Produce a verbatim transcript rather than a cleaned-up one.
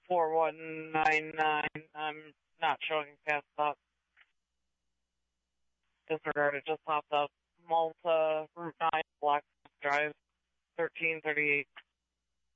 four one nine nine. I'm not showing past stop. Disregard, it just popped up. Malta, Route nine, Black Drive, thirteen thirty-eight.